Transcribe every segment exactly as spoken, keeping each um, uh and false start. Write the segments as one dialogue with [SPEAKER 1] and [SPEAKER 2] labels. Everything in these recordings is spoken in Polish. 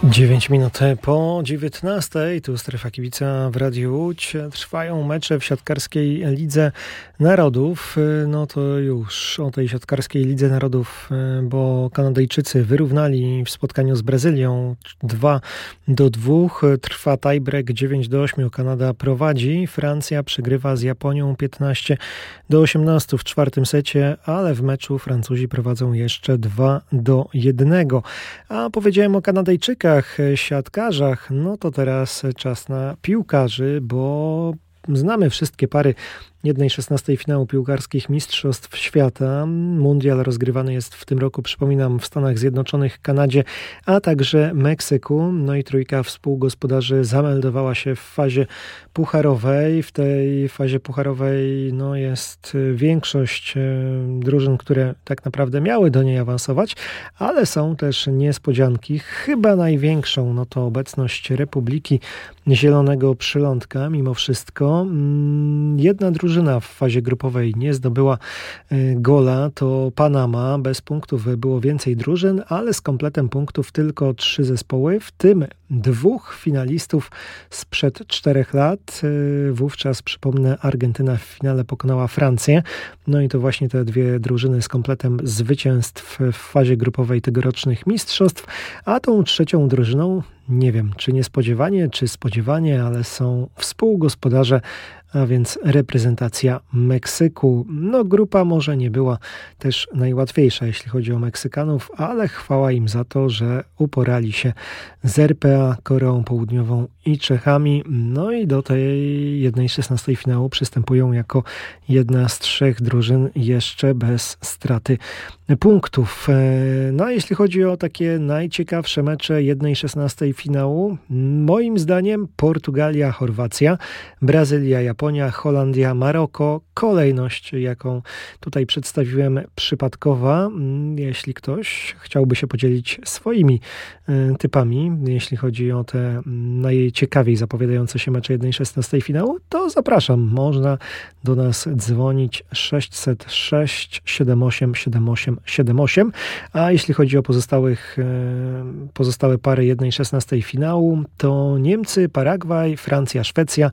[SPEAKER 1] dziewięć minut po dziewiętnastej, tu Strefa Kibica w Radiu Łódź. Trwają mecze w siatkarskiej Lidze Narodów. No to już o tej siatkarskiej Lidze Narodów, bo Kanadyjczycy wyrównali w spotkaniu z Brazylią dwa do dwóch. Trwa tiebreak dziewięć do ośmiu. Kanada prowadzi. Francja przegrywa z Japonią piętnaście do osiemnastu w czwartym secie, ale w meczu Francuzi prowadzą jeszcze dwa do jednego. A powiedziałem o Kanadyjczykach, siatkarzach, no to teraz czas na piłkarzy, bo znamy wszystkie pary jednej szesnastej finału piłkarskich Mistrzostw Świata. Mundial rozgrywany jest w tym roku, przypominam, w Stanach Zjednoczonych, Kanadzie, a także Meksyku. No i trójka współgospodarzy zameldowała się w fazie pucharowej. W tej fazie pucharowej no, jest większość drużyn, które tak naprawdę miały do niej awansować, ale są też niespodzianki. Chyba największą no to obecność Republiki Zielonego Przylądka. Mimo wszystko jedna drużyna w fazie grupowej nie zdobyła gola, to Panama. Bez punktów było więcej drużyn, ale z kompletem punktów tylko trzy zespoły, w tym dwóch finalistów sprzed czterech lat. Wówczas, przypomnę, Argentyna w finale pokonała Francję. No i to właśnie te dwie drużyny z kompletem zwycięstw w fazie grupowej tegorocznych mistrzostw. A tą trzecią drużyną, nie wiem, czy niespodziewanie, czy spodziewanie, ale są współgospodarze, a więc reprezentacja Meksyku. No grupa może nie była też najłatwiejsza, jeśli chodzi o Meksykanów, ale chwała im za to, że uporali się z R P A, Koreą Południową i Czechami. No i do tej jednej szesnastej finału przystępują jako jedna z trzech drużyn jeszcze bez straty punktów. No a jeśli chodzi o takie najciekawsze mecze jednej szesnastej finału, moim zdaniem Portugalia, Chorwacja, Brazylia, Japonia, Holandia, Maroko. Kolejność, jaką tutaj przedstawiłem, przypadkowa. Jeśli ktoś chciałby się podzielić swoimi typami, jeśli chodzi o te najciekawiej zapowiadające się mecze jednej szesnastej finału, to zapraszam. Można do nas dzwonić sześćset sześć siedem osiem siedem osiem siedem osiem, a jeśli chodzi o pozostałych, pozostałe pary jednej szesnastej finału, to Niemcy, Paragwaj, Francja, Szwecja,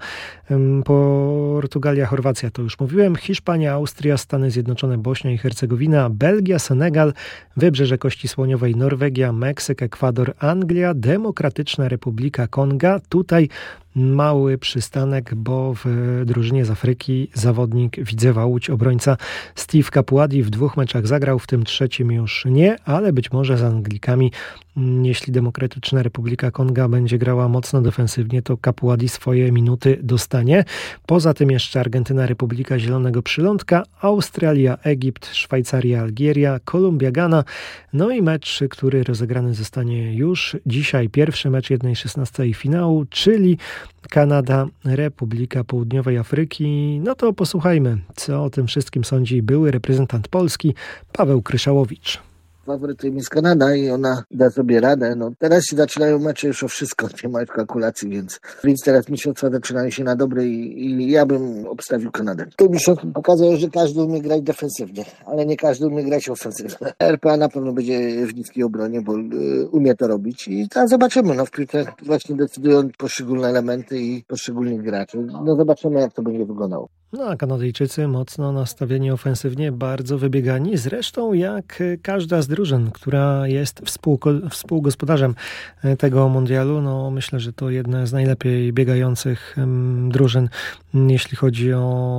[SPEAKER 1] Portugalia, Chorwacja, to już mówiłem, Hiszpania, Austria, Stany Zjednoczone, Bośnia i Hercegowina, Belgia, Senegal, Wybrzeże Kości Słoniowej, Norwegia, Meksyk, Ekwador, Anglia, Demokratyczna Republika Konga. Tutaj mały przystanek, bo w drużynie z Afryki zawodnik Widzewa Łódź, obrońca Steve Capuadi w dwóch meczach zagrał, w tym trzecim już nie, ale być może z Anglikami, jeśli Demokratyczna Republika Konga będzie grała mocno defensywnie, to Capuadi swoje minuty dostanie. Poza tym jeszcze Argentyna, Republika Zielonego Przylądka, Australia, Egipt, Szwajcaria, Algieria, Kolumbia, Gana. No i mecz, który rozegrany zostanie już dzisiaj, pierwszy mecz jednej szesnastej finału, czyli Kanada, Republika Południowej Afryki. No to posłuchajmy, co o tym wszystkim sądzi były reprezentant Polski Paweł Kryszałowicz.
[SPEAKER 2] Faworytem jest Kanada i ona da sobie radę. No, teraz się zaczynają mecze już o wszystko, nie ma kalkulacji, więc, więc teraz mistrzostwa zaczynają się na dobre i, i ja bym obstawił Kanadę. To mistrzostwo pokazuje, że każdy umie grać defensywnie, ale nie każdy umie grać ofensywnie. R P A na pewno będzie w niskiej obronie, bo y, umie to robić i teraz zobaczymy. No, w piłce właśnie decydują poszczególne elementy i poszczególnych graczy. No zobaczymy, jak to będzie wyglądało.
[SPEAKER 1] No a Kanadyjczycy mocno nastawieni ofensywnie, bardzo wybiegani. Zresztą jak każda z drużyn, która jest współko- współgospodarzem tego mundialu, no myślę, że to jedna z najlepiej biegających drużyn, jeśli chodzi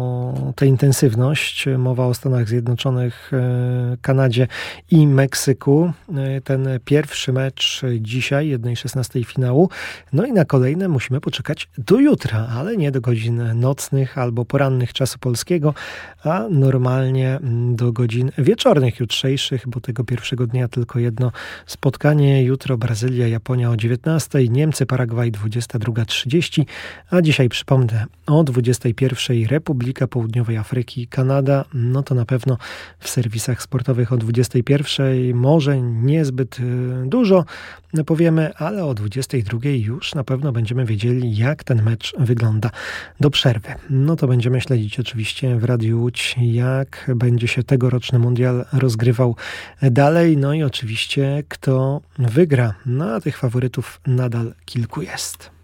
[SPEAKER 1] o tę intensywność. Mowa o Stanach Zjednoczonych, Kanadzie i Meksyku. Ten pierwszy mecz dzisiaj, jednej szesnastej finału. No i na kolejne musimy poczekać do jutra, ale nie do godzin nocnych albo porannych czasu polskiego, a normalnie do godzin wieczornych jutrzejszych, bo tego pierwszego dnia tylko jedno spotkanie. Jutro Brazylia, Japonia o dziewiętnastej, Niemcy, Paragwaj dwudziesta druga trzydzieści, a dzisiaj przypomnę o dwudziestej pierwszej Republika Południowej Afryki, Kanada. No to na pewno w serwisach sportowych o dwudziestej pierwszej może niezbyt dużo powiemy, ale o dwudziestej drugiej już na pewno będziemy wiedzieli, jak ten mecz wygląda do przerwy. No to będzie, myślę, śledzić oczywiście w Radiu Łódź, jak będzie się tegoroczny mundial rozgrywał dalej. No i oczywiście kto wygra. No a tych faworytów nadal kilku jest.